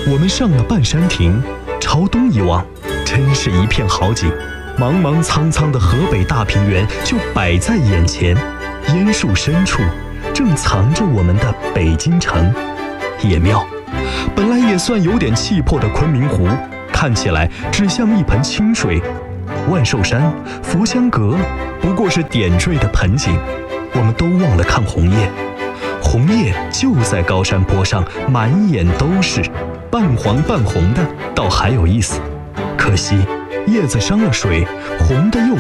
我们上了半山亭，朝东一望，真是一片好景。茫茫苍苍的河北大平原就摆在眼前，烟树深处正藏着我们的北京城。也妙，本来也算有点气魄的昆明湖，看起来只像一盆清水。万寿山、佛香阁不过是点缀的盆景，我们都忘了看红叶。红叶就在高山坡上，满眼都是，半黄半红的，倒还有意思。可惜叶子伤了水，红的又